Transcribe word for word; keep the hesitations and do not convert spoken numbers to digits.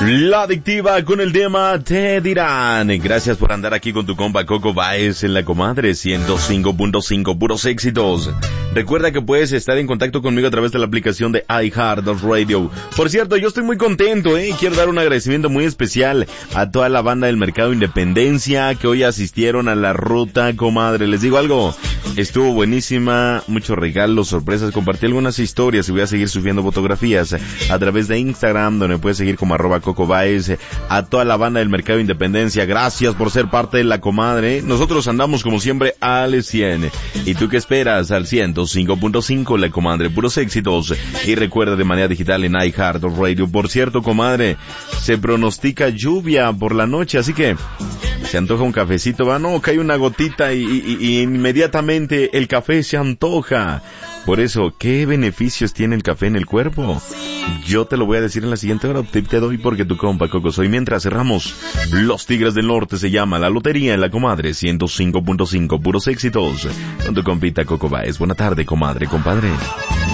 La Adictiva con el tema Te Dirán. Gracias por andar aquí con tu compa Coco Báez en La Comadre ciento cinco punto cinco, puros éxitos. Recuerda que puedes estar en contacto conmigo a través de la aplicación de iHeartRadio. Por cierto, yo estoy muy contento, ¿eh? Quiero dar un agradecimiento muy especial a toda la banda del Mercado Independencia que hoy asistieron a la ruta, comadre. Les digo algo, estuvo buenísima, muchos regalos, sorpresas, compartí algunas historias y voy a seguir subiendo fotografías a través de Instagram, donde puedes seguir como arroba Coco Báez. A toda la banda del Mercado Independencia, gracias por ser parte de la comadre. Nosotros andamos como siempre al cien. ¿Y tú qué esperas? Al ciento cinco punto cinco, la comadre, puros éxitos. Y recuerda, de manera digital en iHeartRadio. Por cierto, comadre, se pronostica lluvia por la noche, así que se antoja un cafecito, va, no, cae una gotita y, y, y inmediatamente el café se antoja. Por eso, ¿qué beneficios tiene el café en el cuerpo? Yo te lo voy a decir en la siguiente hora, te, te doy porque tu compa Coco soy. Mientras cerramos, Los Tigres del Norte se llama La Lotería en la comadre ciento cinco punto cinco, puros éxitos. Con tu compita Coco Báez. Buena tarde, comadre, compadre.